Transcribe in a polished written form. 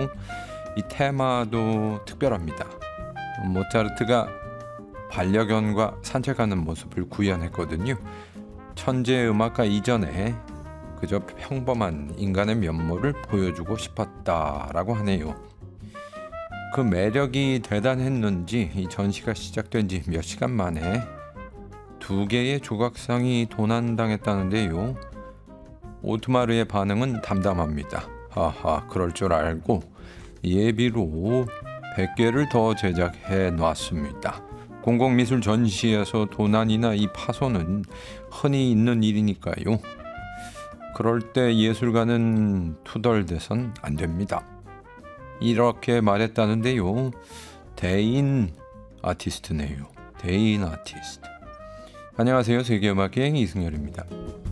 이 테마도 특별합니다. 모차르트가 반려견과 산책하는 모습을 구현했거든요. 천재 음악가 이전에 그저 평범한 인간의 면모를 보여주고 싶었다라고 하네요. 그 매력이 대단했는지 이 전시가 시작된 지 몇 시간 만에 2개의 조각상이 도난당했다는데요. 오트마르의 반응은 담담합니다. 하하, 그럴 줄 알고 예비로 100개를 더 제작해 놨습니다. 공공미술 전시에서 도난이나 이 파손은 흔히 있는 일이니까요. 그럴 때 예술가는 투덜대선 안 됩니다. 이렇게 말했다는데요. 대인 아티스트네요. 대인 아티스트. 안녕하세요. 세계음악여행 이승열입니다.